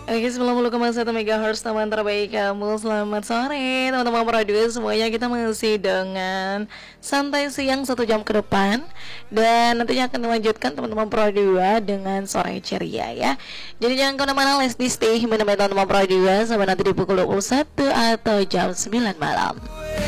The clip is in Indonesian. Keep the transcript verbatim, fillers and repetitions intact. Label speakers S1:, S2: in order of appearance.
S1: Oke, sembilan puluh koma satu megahertz teman terbaik kamu. Selamat sore teman-teman Pro dua semuanya. Kita masih dengan santai siang satu jam ke depan, dan nantinya akan melanjutkan teman-teman Pro dua dengan sore ceria ya. Jadi jangan kemana-mana, let's stay menemani teman-teman Pro dua sampai nanti di pukul dua puluh satu atau jam sembilan malam.